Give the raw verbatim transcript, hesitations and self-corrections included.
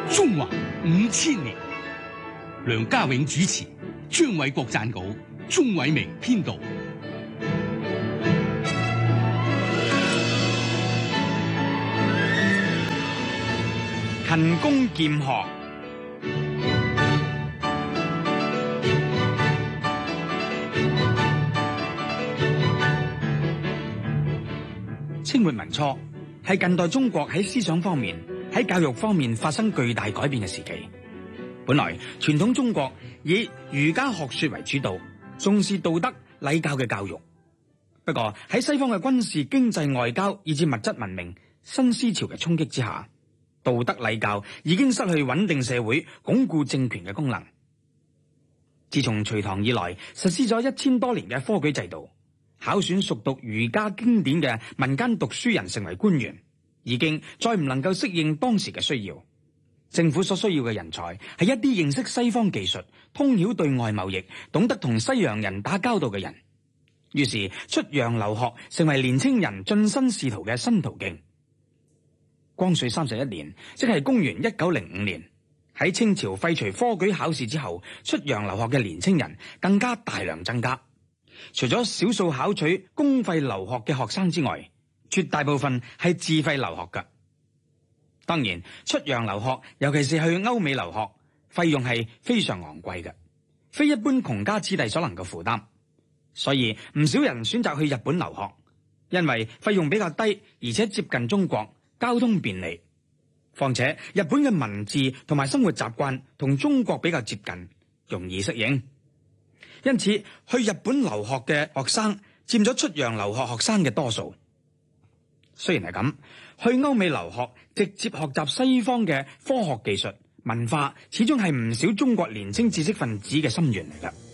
中華五千年，梁家永主持，張偉國撰稿，鍾偉明編導。 勤工儉學。清末民初係近代中國喺思想方面、喺教育方面發生巨大改變嘅時期。本來傳統中國以儒家學說為主導，重視道德禮教嘅教育。不過喺西方嘅軍事、經濟、外交以至物質文明新思潮嘅衝擊之下，道德禮教已經失去穩定社會、鞏固政權嘅功能。自從隋唐以來，實施咗一千多年嘅科舉制度，考選熟讀儒家經典嘅民間讀書人成為官員，已經再唔能夠適應當時嘅需要。政府所需要嘅人才係一啲認識西方技術、通曉對外貿易、懂得同西洋人打交道嘅人。於是出洋留學成為年青人進身仕途嘅新途徑。光緒三十一年，即係公元一九零五年，喺清朝廢除科舉考試之後，出洋留學嘅年青人更加大量增加。除咗少數考取公費留學嘅學生之外，絕大部分係自費留學㗎。當然，出洋留學，尤其是去歐美留學，費用係非常昂貴嘅，非一般窮家子弟所能夠負擔。所以唔少人選擇去日本留學，因為費用比較低，而且接近中國，交通便利。況且日本嘅文字同埋生活習慣同中國比較接近，容易適應。因此去日本留學嘅學生佔咗出洋留學學生嘅多數。雖然係咁，去歐美留學直接學習西方嘅科學技術文化，始終係唔少中國年輕知識分子嘅心願嚟㗎。